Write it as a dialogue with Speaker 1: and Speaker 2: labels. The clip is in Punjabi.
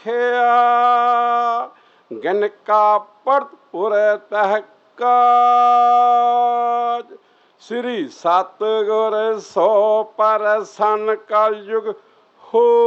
Speaker 1: ਰਖਿਆ। ਗਿਨਕਾ ਪੜਤ ਪੁਰੇ ਤਹਿਕਾਜ। ਸ੍ਰੀ ਸਤਿਗੁਰ ਸੋ ਪ੍ਰਸੰਨ ਕਲਯੁਗ ਹੋ